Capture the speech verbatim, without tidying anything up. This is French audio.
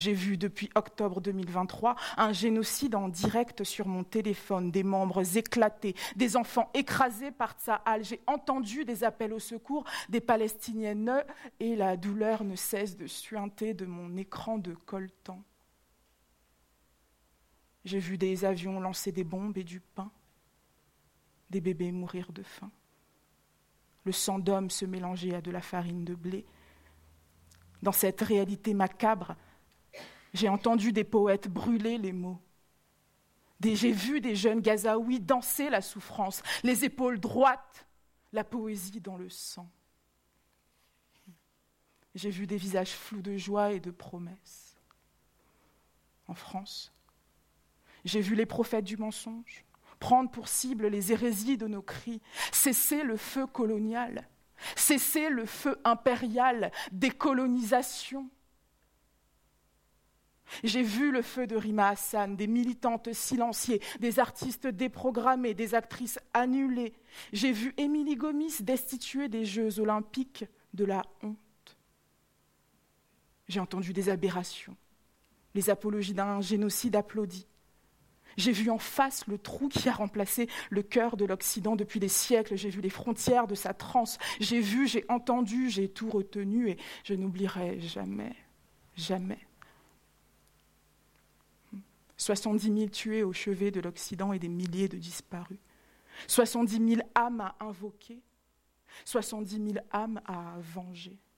J'ai vu depuis octobre deux mille vingt-trois un génocide en direct sur mon téléphone, des membres éclatés, des enfants écrasés par Tsahal. J'ai entendu des appels au secours des Palestiniennes et la douleur ne cesse de suinter de mon écran de coltan. J'ai vu des avions lancer des bombes et du pain, des bébés mourir de faim, le sang d'homme se mélanger à de la farine de blé. Dans cette réalité macabre, j'ai entendu des poètes brûler les mots. Des, j'ai vu des jeunes Gazaouis danser la souffrance, les épaules droites, la poésie dans le sang. J'ai vu des visages flous de joie et de promesses. En France, j'ai vu les prophètes du mensonge prendre pour cible les hérésies de nos cris, cesser le feu colonial, cesser le feu impérial, décolonisation. J'ai vu le feu de Rima Hassan, des militantes silenciées, des artistes déprogrammés, des actrices annulées. J'ai vu Émilie Gomis destituée des Jeux olympiques de la honte. J'ai entendu des aberrations, les apologies d'un génocide applaudi. J'ai vu en face le trou qui a remplacé le cœur de l'Occident depuis des siècles. J'ai vu les frontières de sa transe. J'ai vu, j'ai entendu, j'ai tout retenu et je n'oublierai jamais, jamais. soixante-dix mille tués au chevet de l'Occident et des milliers de disparus. soixante-dix mille âmes à invoquer, soixante-dix mille âmes à venger.